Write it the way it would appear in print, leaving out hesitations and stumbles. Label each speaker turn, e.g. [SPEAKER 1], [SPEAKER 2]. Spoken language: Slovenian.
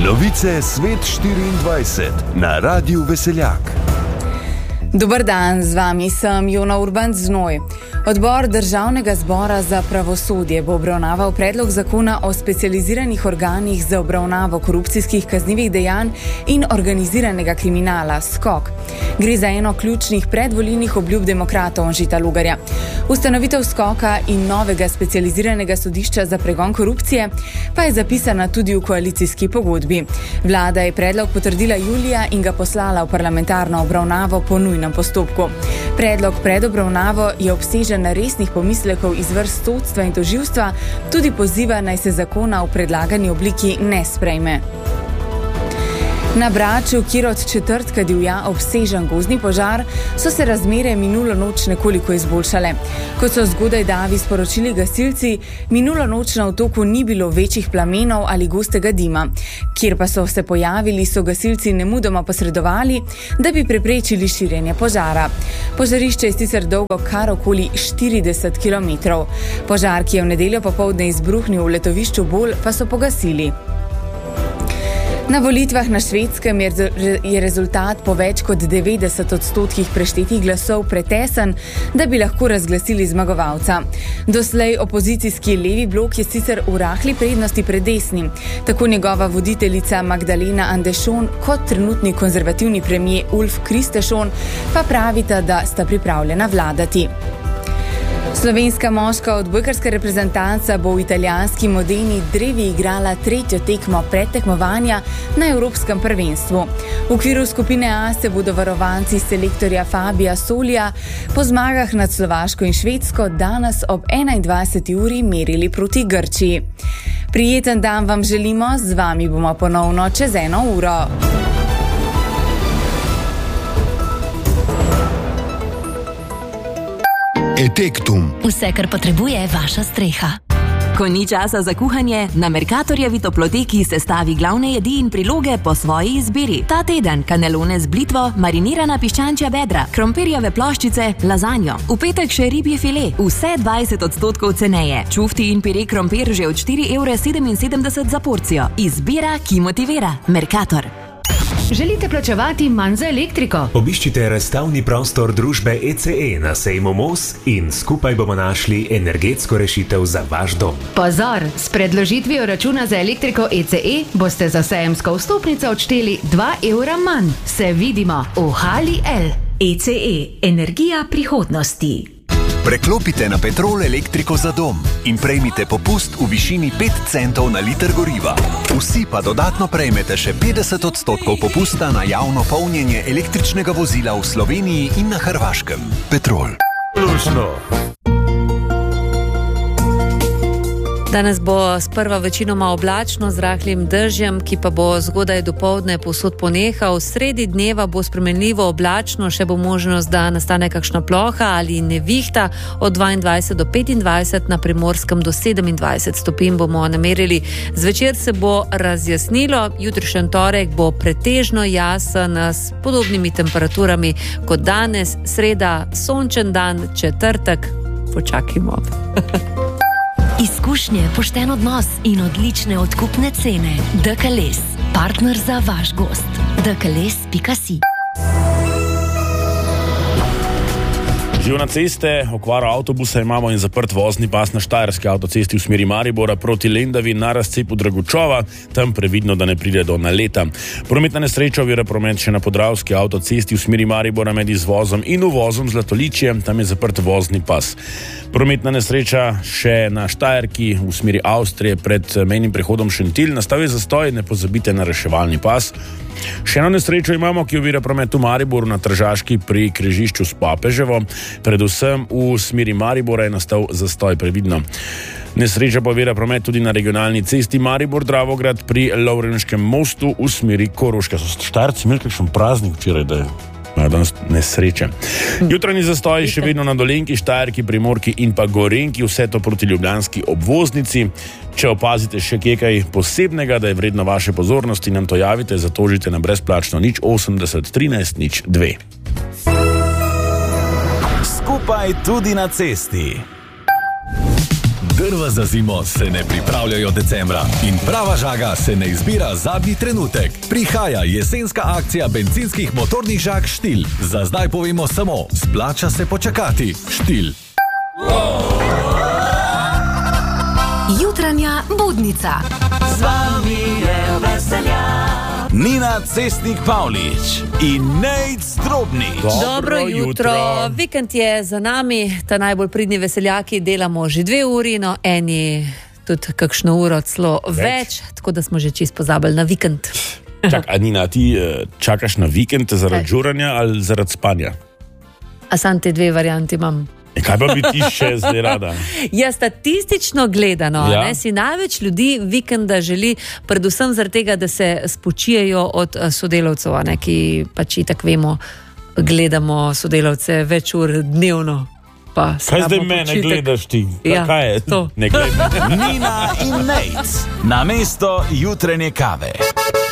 [SPEAKER 1] Novice Svet 24 na Radiu Veseljak.
[SPEAKER 2] Dober dan, z vami sem Jona Urban Znoj. Odbor Državnega zbora za pravosodje bo obravnaval predlog zakona o specializiranih organih za obravnavo korupcijskih kaznivih dejanj in organiziranega kriminala SKOK. Gre za eno ključnih predvolilnih obljub demokratov Anžeta Logarja. Ustanovitev SKOK-a in novega specializiranega sodišča za pregon korupcije pa je zapisana tudi v koalicijski pogodbi. Vlada je predlog potrdila julija in ga poslala v parlamentarno obravnavo po nujnem postopku. Predlog pred obravnavo je obsežen resnih pomislekov iz vrst sodstva in tožilstva, tudi poziva naj se zakona v predlagani obliki ne sprejme. Na Braču, kjer od četrtka divja obsežen gozdni požar, so se razmere minulo noč nekoliko izboljšale. Kot so zgodaj davi sporočili gasilci, minulo noč na otoku ni bilo večjih plamenov ali gostega dima. Kjer pa so se pojavili, so gasilci nemudoma posredovali, da bi preprečili širjenje požara. Požarišče je sicer dolgo kar okoli 40 km. Požar, ki je v nedeljo popoldne izbruhnil v letovišču Bol, pa so pogasili. Na volitvah na Švedskem je rezultat po več kot 90% preštetih glasov pretesen, da bi lahko razglasili zmagovalca. Doslej opozicijski levi blok je sicer v rahli prednosti pred desnim. Tako njegova voditeljica Magdalena Andersson kot trenutni konzervativni premijer Ulf Kristersson pa pravita, da sta pripravljena vladati. Slovenska moška odbojkarska reprezentanca bo v italijanski Modeni Drevi igrala tretjo tekmo predtekmovanja na Evropskem prvenstvu. V okviru skupine A se bodo varovanci selektorja Fabija Solija po zmagah nad Slovaško in Švedsko danes ob 21. uri merili proti Grčiji. Prijeten dan vam želimo, z vami bomo ponovno čez 1 uro.
[SPEAKER 3] Etektum.
[SPEAKER 4] Vse, kar potrebuje vaša streha.
[SPEAKER 5] Ko ni časa za kuhanje, na Mercatorjevi toploteki sestavi glavne jedi in priloge po svoji izbiri. Ta teden kanelone z blitvo, marinirana piščančja bedra, krompirjeve ploščice, lazanjo. V petek še ribje file, vse 20% ceneje. Čufti in pire krompir že od 4,77 € za porcijo. Izbira, ki motivira. Mercator.
[SPEAKER 6] Želite plačevati manj za elektriko?
[SPEAKER 7] Obiščite razstavni prostor družbe ECE na sejmu Mos in skupaj bomo našli energetsko rešitev za vaš dom.
[SPEAKER 6] Pozor, s predložitvijo računa za elektriko ECE boste za sejemsko vstopnico odšteli 2 € manj. Se vidimo v Hali L.
[SPEAKER 4] ECE, energija prihodnosti.
[SPEAKER 3] Preklopite na Petrol elektriko za dom in prejmite popust v višini 5 centov na liter goriva. Vsi pa dodatno prejmete še 50% popusta na javno polnjenje električnega vozila v Sloveniji in na Hrvaškem. Petrol.
[SPEAKER 1] Lušno.
[SPEAKER 8] Danes bo sprva večinoma oblačno z rahlim dežjem, ki pa bo zgodaj dopoldne povsod ponehal. Sredi dneva bo spremenljivo oblačno, še bo možnost, da nastane kakšna ploha ali nevihta. Od 22 do 25, na Primorskem do 27 stopinj bomo namerili. Zvečer se bo razjasnilo, jutrišnji torek bo pretežno jasen s podobnimi temperaturami kot danes, sreda sončen dan, četrtek počakajmo.
[SPEAKER 4] Izkušnje, pošten odnos in odlične odkupne cene. DKLS, partner za vaš gost. dkls.si.
[SPEAKER 9] Živ na ceste, okvaro avtobusa imamo in zaprt vozni pas na štajerski avtocesti v smeri Maribora proti Lendavi na razcepu Dragučova, tam previdno, da ne pride do naleta. Prometna nesreča ovira promet še na Podravski avtocesti v smeri Maribora med izvozom in uvozom Zlatoličje, tam je zaprt vozni pas. Prometna nesreča še na Štajerki v smeri Avstrije pred mejnim prehodom Šentilj, nastal je zastoj, ne pozabite na reševalni pas. Še eno nesrečo imamo, ki ovira promet v Mariboru na Tržaški pri križišču s Papeževo. Predvsem v smeri Maribora je nastal zastoj, previdno. Nesreča pa ovira promet tudi na regionalni cesti Maribor-Dravograd pri Lovrenškem mostu v smeri Koroške. So Štajerci imeli kakšen praznik včeraj, da je danes nesreče. Jutranji zastoj še vedno na Dolenjki, Štajerki, Primorki in pa Gorenjki, vse to proti ljubljanski obvoznici. Če opazite še kaj posebnega, da je vredno vaše pozornosti, nam to javite, zatožite na brezplačno 080 13 02.
[SPEAKER 10] Skupaj tudi na cesti. Drva za zimo se ne pripravljajo decembra in prava žaga se ne izbira zadnji trenutek. Prihaja jesenska akcija bencinskih motornih žag Štil. Za zdaj povemo samo, splača se počakati. Štil.
[SPEAKER 4] Jutranja budnica.
[SPEAKER 11] Z vami je veselja. Nina Cestnik Pavlič in Nejc Drobnič.
[SPEAKER 8] Dobro jutro. Vikend je za nami, ta najbolj pridni veseljaki delamo že 2 uri, no eni tudi kakšno uro celo več, tako da smo že čisto pozabili na vikend.
[SPEAKER 9] Čak, a Nina, ti čakaš na vikend zaradi žuranja ali zaradi spanja?
[SPEAKER 8] A sam te 2 varianti imam.
[SPEAKER 9] Kaj pa bi ti še zdaj rada?
[SPEAKER 8] Ja, statistično gledano,
[SPEAKER 9] ja.
[SPEAKER 8] Si največ ljudi vikenda želi, predvsem zaradi tega, da se spočijejo od sodelavcev, ki pač itak vemo, gledamo sodelavce več ur dnevno.
[SPEAKER 9] Kaj zdaj mene gledaš ti?
[SPEAKER 8] Ja,
[SPEAKER 9] kaj je to? Ne gledam.
[SPEAKER 11] Nina in Nejc, namesto jutranje kave.